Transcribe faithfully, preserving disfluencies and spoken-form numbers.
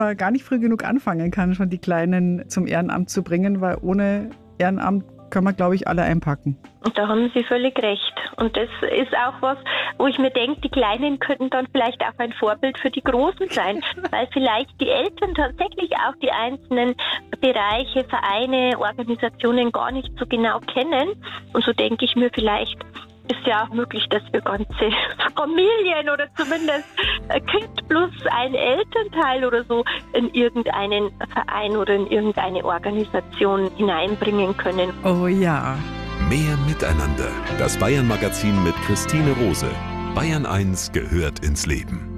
man gar nicht früh genug anfangen kann, schon die Kleinen zum Ehrenamt zu bringen, weil ohne Ehrenamt können wir, glaube ich, alle einpacken. Und da haben Sie völlig recht. Und das ist auch was, wo ich mir denke, die Kleinen könnten dann vielleicht auch ein Vorbild für die Großen sein, weil vielleicht die Eltern tatsächlich auch die einzelnen Bereiche, Vereine, Organisationen gar nicht so genau kennen. Und so denke ich mir, vielleicht ist ja auch möglich, dass wir ganze Familien oder zumindest ein Kind plus ein Elternteil oder so in irgendeinen Verein oder in irgendeine Organisation hineinbringen können. Oh ja. Mehr Miteinander. Das Bayern-Magazin mit Christine Rose. Bayern eins gehört ins Leben.